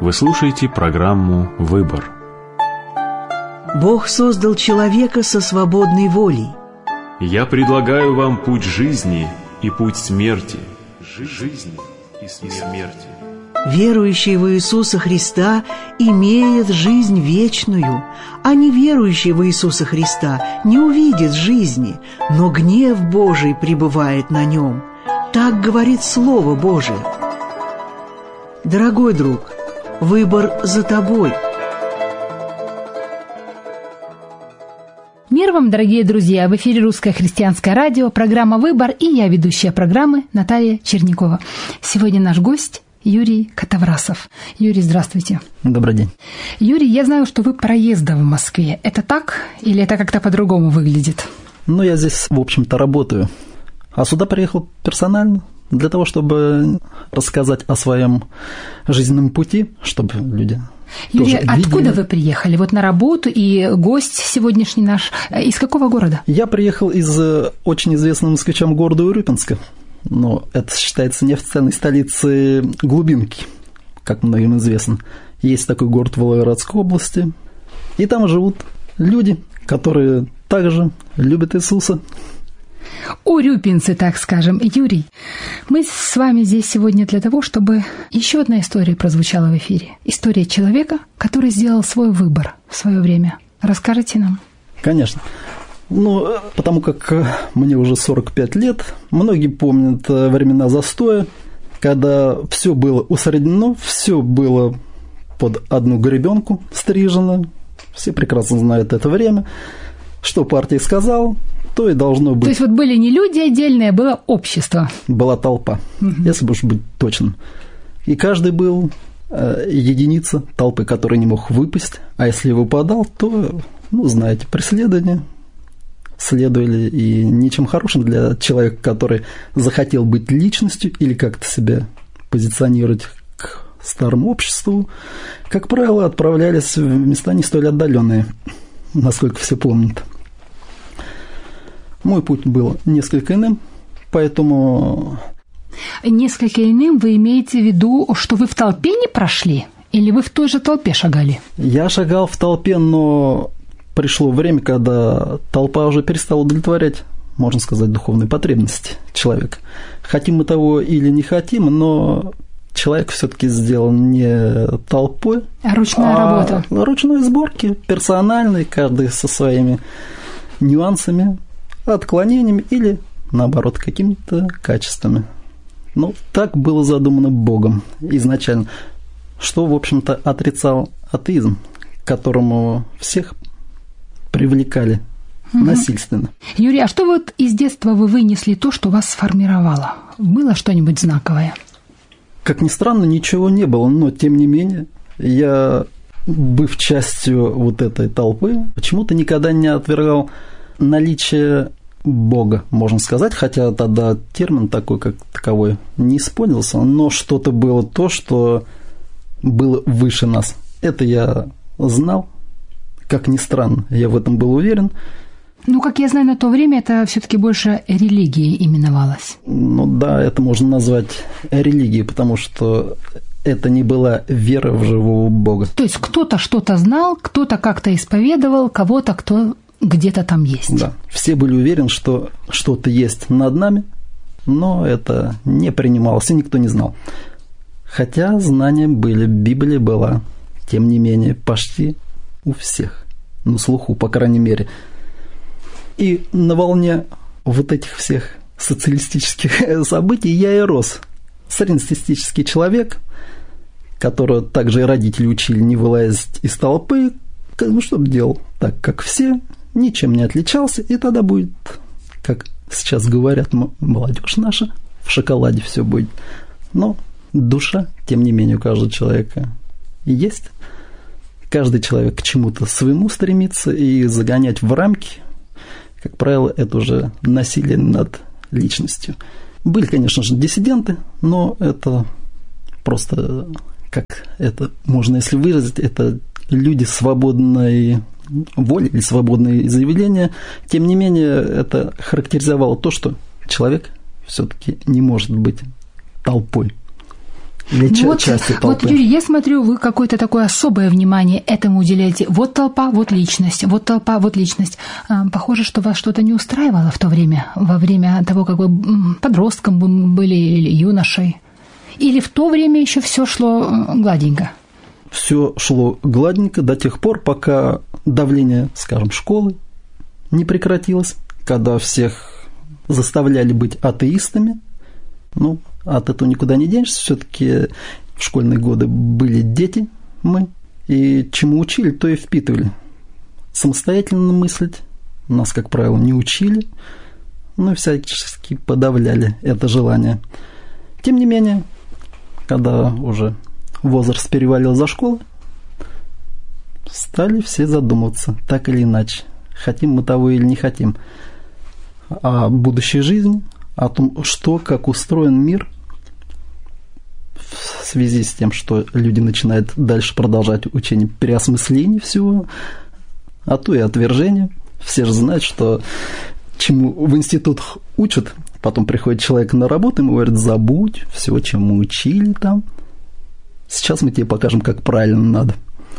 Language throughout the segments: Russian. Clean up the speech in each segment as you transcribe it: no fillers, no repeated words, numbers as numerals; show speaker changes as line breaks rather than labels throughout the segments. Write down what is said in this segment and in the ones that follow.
Вы слушаете программу «Выбор».
Бог создал человека со свободной волей.
Я предлагаю вам путь жизни и путь смерти. Жизни и смерти.
Верующий в Иисуса Христа имеет жизнь вечную, а неверующий в Иисуса Христа не увидит жизни, но гнев Божий пребывает на нем. Так говорит Слово Божие. Дорогой друг, выбор за тобой.
Мир вам, дорогие друзья! В эфире Русское христианское радио, программа «Выбор», и я, ведущая программы, Наталья Черникова. Сегодня наш гость Юрий Катаврасов. Юрий, здравствуйте.
Добрый день.
Юрий, я знаю, что вы проездом в Москве. Это так или это как-то по-другому выглядит?
Ну, я здесь, в общем-то, работаю. А сюда приехал персонально для того, чтобы рассказать о своем жизненном пути, чтобы люди...
Юрий, откуда вы приехали? Вот на работу, и гость сегодняшний наш. Из какого города?
Я приехал из очень известного москвичам города Урюпинска. Но это считается неофициальной столицей глубинки, как многим известно. Есть такой город в Волгоградской области. И там живут люди, которые также любят Иисуса.
Урюпинцы, так скажем. Юрий, мы с вами здесь сегодня для того, чтобы еще одна история прозвучала в эфире. История человека, который сделал свой выбор в свое время. Расскажите нам.
Конечно. Ну, потому как мне уже 45 лет, многие помнят времена застоя, когда все было усреднено, все было под одну гребенку стрижено. Все прекрасно знают это время. Что партия сказала, то и должно быть.
То есть вот были не люди отдельные, было общество.
Была толпа, если уж быть точным. И каждый был единица толпы, который не мог выпасть. А если выпадал, то, ну, знаете, преследование следовали, и ничем хорошим для человека, который захотел быть личностью или как-то себя позиционировать к старому обществу, как правило, отправлялись в места не столь отдаленные, насколько все помнят. Мой путь был несколько иным, поэтому...
Несколько иным вы имеете в виду, что вы в толпе не прошли? Или вы в той же толпе шагали?
Я шагал в толпе, но пришло время, когда толпа уже перестала удовлетворять, можно сказать, духовные потребности человека. Хотим мы того или не хотим, но человек все-таки сделан не толпой,
ручная работа.
Ручной сборки, персональной, каждый со своими нюансами, отклонениями или, наоборот, какими-то качествами. Ну, так было задумано Богом изначально, что, в общем-то, отрицал атеизм, к которому всех привлекали насильственно.
Юрий, а что вот из детства вы вынесли то, что вас сформировало? Было что-нибудь знаковое?
Как ни странно, ничего не было, но, тем не менее, я, быв частью вот этой толпы, почему-то никогда не отвергал наличие Бога, можно сказать, хотя тогда термин такой, как таковой, не использовался, но что-то было то, что было выше нас. Это я знал, как ни странно, я в этом был уверен.
Ну, как я знаю, на то время это все-таки больше религией именовалось.
Ну да, это можно назвать религией, потому что это не была вера в живого Бога.
То есть кто-то что-то знал, кто-то как-то исповедовал, кого-то, кто где-то там есть.
Да, все были уверены, что что-то есть над нами, но это не принималось, и никто не знал. Хотя знания были, Библия была, тем не менее, почти у всех, на слуху, по крайней мере. И на волне вот этих всех социалистических событий я и рос. Среднестатистический человек, которого также и родители учили не вылазить из толпы, ну, что бы делал так, как все, ничем не отличался, и тогда будет, как сейчас говорят молодежь наша, в шоколаде все будет. Но душа, тем не менее, у каждого человека есть. Каждый человек к чему-то своему стремится, и загонять в рамки, как правило, это уже насилие над личностью. Были, конечно же, диссиденты, но это просто, как это можно, если выразить, это люди свободной воли или свободные заявления. Тем не менее, это характеризовало то, что человек все-таки не может быть толпой. или части толпы.
Вот, Юрий, я смотрю, вы какое-то такое особое внимание этому уделяете. Вот толпа, вот личность, вот толпа, вот личность. Похоже, что вас что-то не устраивало в то время, во время того, как вы подростком были или юношей. Или в то время еще все шло гладенько?
Все шло гладенько до тех пор, пока давление, скажем, школы не прекратилось, когда всех заставляли быть атеистами. Ну, от этого никуда не денешься. Все-таки в школьные годы были дети мы, и чему учили, то и впитывали. Самостоятельно мыслить нас, как правило, не учили, но всячески подавляли это желание. Тем не менее, когда уже возраст перевалил за школу, стали все задумываться, так или иначе, хотим мы того или не хотим, о будущей жизни, о том, что, как устроен мир, в связи с тем, что люди начинают дальше продолжать учение переосмысления всего, а то и отвержения. Все же знают, что чему в институтах учат, потом приходит человек на работу, ему говорят: забудь все, чем мы учили там. Сейчас мы тебе покажем, как правильно надо.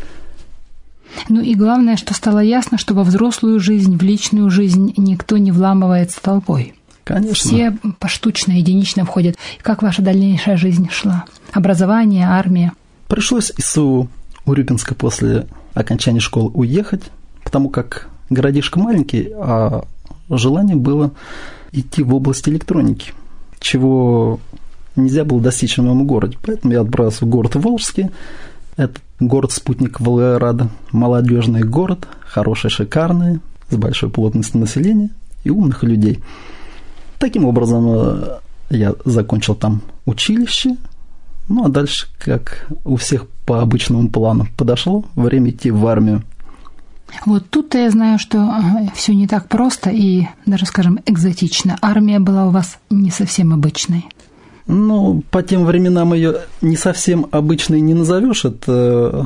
Ну и главное, что стало ясно, что во взрослую жизнь, в личную жизнь никто не вламывается толпой.
Конечно.
Все поштучно, единично входят. Как ваша дальнейшая жизнь шла? Образование, армия?
Пришлось из Урюпинска после окончания школы уехать, потому как городишко маленький, а желание было идти в область электроники, чего нельзя было достичь в моем городе. Поэтому я отправился в город Волжский. Это город-спутник Волгограда. Молодежный город, хороший, шикарный, с большой плотностью населения и умных людей. Таким образом, я закончил там училище. Ну, а дальше, как у всех по обычному плану, подошло время идти в армию.
Вот тут-то я знаю, что все не так просто и даже, скажем, экзотично. Армия была у вас не совсем обычной.
Ну, по тем временам ее не совсем обычной не назовешь. Это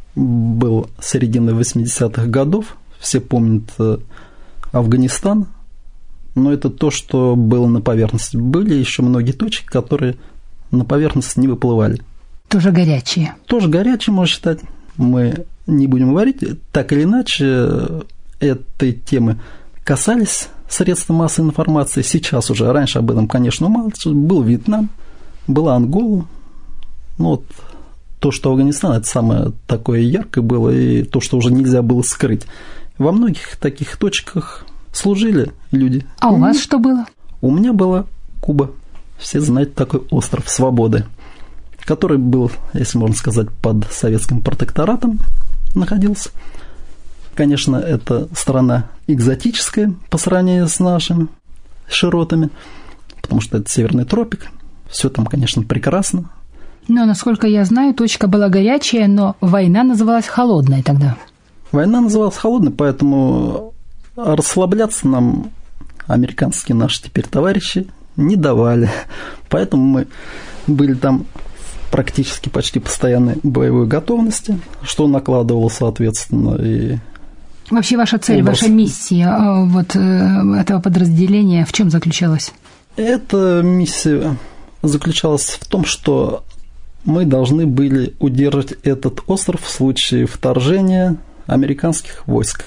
был середина 80-х годов. Все помнят Афганистан. Но это то, что было на поверхности. Были еще многие точки, которые на поверхность не выплывали.
Тоже горячие.
Тоже горячие, можно считать. Мы не будем говорить. Так или иначе, этой темы касались средства массовой информации. Сейчас уже, раньше об этом, конечно, мало. Был Вьетнам, была Ангола. Ну, вот то, что Афганистан, это самое такое яркое было, и то, что уже нельзя было скрыть. Во многих таких точках служили люди.
А у вас что было?
У меня была Куба. Все знают такой остров свободы, который был, если можно сказать, под советским протекторатом находился. Конечно, это страна экзотическая по сравнению с нашими широтами, потому что это северный тропик. Все там, конечно, прекрасно.
Но, насколько я знаю, точка была горячая, но война называлась холодной тогда.
Война называлась холодной, поэтому расслабляться нам американские наши теперь товарищи не давали. Поэтому мы были там практически почти постоянной боевой готовности, что накладывало, соответственно, и...
Вообще ваша цель, ваша миссия вот этого подразделения в чем заключалась?
Эта миссия заключалась в том, что мы должны были удержать этот остров в случае вторжения американских войск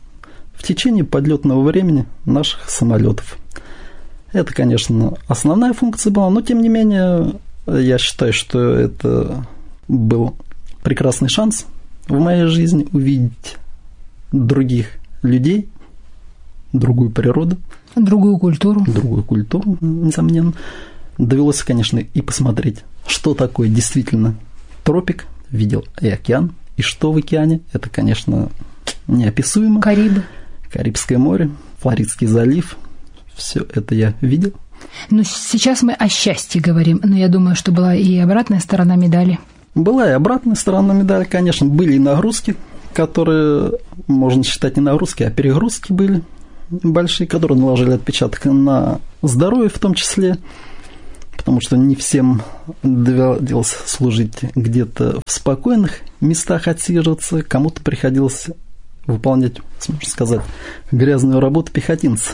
в течение подлетного времени наших самолетов. Это, конечно, основная функция была, но тем не менее я считаю, что это был прекрасный шанс в моей жизни увидеть других людей, другую природу.
Другую культуру.
Другую культуру, несомненно. Довелось, конечно, и посмотреть, что такое действительно тропик. Видел и океан, и что в океане. Это, конечно, неописуемо.
Карибы.
Карибское море, Флоридский залив. Все это я видел.
Ну, сейчас мы о счастье говорим, но я думаю, что была и обратная сторона медали.
Была и обратная сторона медали, конечно. Были и нагрузки, которые, можно считать, не нагрузки, а перегрузки были большие, которые наложили отпечаток на здоровье в том числе, потому что не всем доводилось служить где-то в спокойных местах, отсиживаться, кому-то приходилось выполнять, можно сказать, грязную работу пехотинца.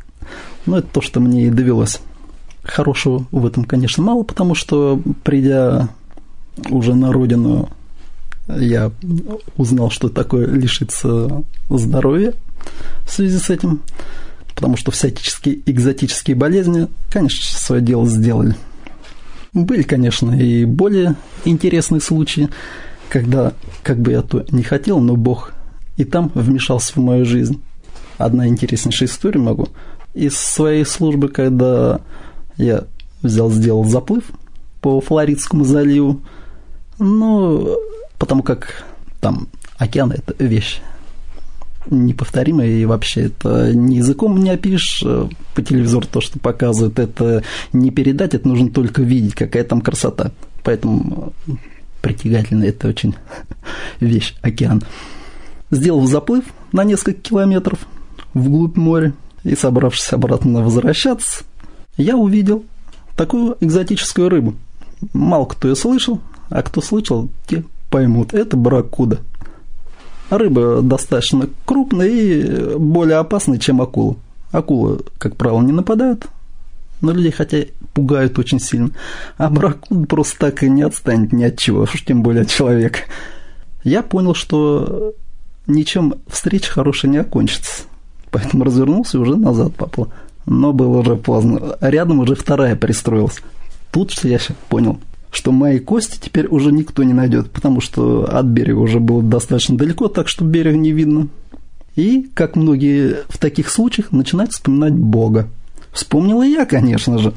Но это то, что мне и довелось. Хорошего в этом, конечно, мало, потому что, придя уже на родину я узнал, что такое лишиться здоровья в связи с этим, потому что всяческие экзотические болезни, конечно, свое дело сделали. Были, конечно, и более интересные случаи, когда, как бы я то не хотел, но Бог и там вмешался в мою жизнь. Одна интереснейшая история могу. Из своей службы, когда я сделал заплыв по Флоридскому заливу, ну, потому как там океан – это вещь неповторимая, и вообще это ни языком не опишешь, по телевизору то, что показывают, это не передать, это нужно только видеть, какая там красота. Поэтому притягательная это очень вещь, океан. Сделал заплыв на несколько километров вглубь моря и, собравшись обратно возвращаться, я увидел такую экзотическую рыбу. Мало кто ее слышал, а кто слышал, те поймут. Это барракуда. Рыба достаточно крупная и более опасная, чем акула. Акулы, как правило, не нападают на людей, хотя пугают очень сильно. А барракуда просто так и не отстанет ни от чего, уж тем более от человека. Я понял, что ничем встреча хорошая не окончится. Поэтому развернулся и уже назад поплыл. Но было уже поздно. Рядом уже вторая пристроилась. Тут я понял, что мои кости теперь уже никто не найдет, потому что от берега уже было достаточно далеко, так что берега не видно. И, как многие в таких случаях, начинают вспоминать Бога. Вспомнил и я, конечно же.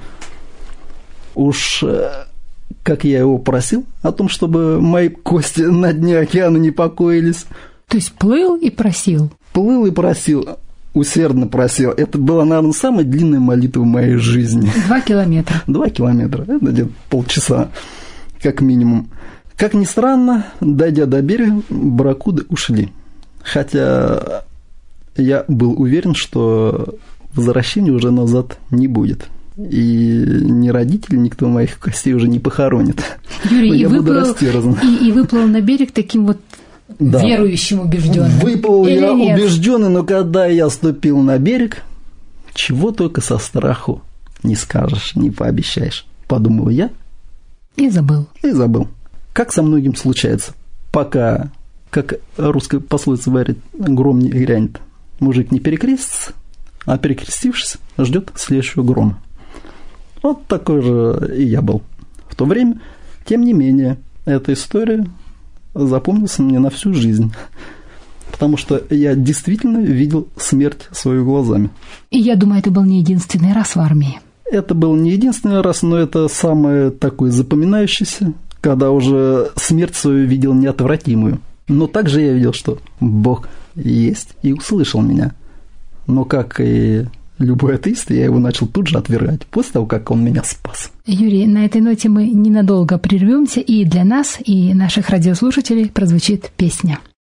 Уж как я его просил о том, чтобы мои кости на дне океана не покоились.
То есть плыл и просил? Плыл
и просил, усердно просил. Это была, наверное, самая длинная молитва в моей жизни.
2 километра.
2 километра, это где-то полчаса, как минимум. Как ни странно, дойдя до берега, барракуды ушли. Хотя я был уверен, что возвращения уже назад не будет. И ни родители, никто моих костей уже не похоронит.
Юрий, и выплыл на берег таким вот верующим, убежденным.
Выплыл я убежденный, но когда я ступил на берег, чего только со страху не скажешь, не пообещаешь, подумал я.
И забыл.
Как со многим случается, пока, как русская пословица говорит, гром не грянет, мужик не перекрестится, а перекрестившись, ждет следующего грома. Вот такой же и я был в то время. Тем не менее, эта история запомнился мне на всю жизнь, потому что я действительно видел смерть своими глазами.
И я думаю, это был не единственный раз в армии.
Это был не единственный раз, но это самое такое запоминающееся, когда уже смерть свою видел неотвратимую. Но также я видел, что Бог есть, и услышал меня. Но как и любой атеист, я его начал тут же отвергать, после того, как он меня спас.
Юрий, на этой ноте мы ненадолго прервемся, и для нас, и наших радиослушателей прозвучит песня.